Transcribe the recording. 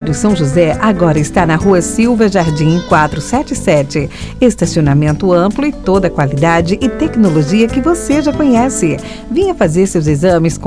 do São José agora está na Rua Silva Jardim 477. Estacionamento amplo e toda a qualidade e tecnologia que você já conhece. Venha fazer seus exames com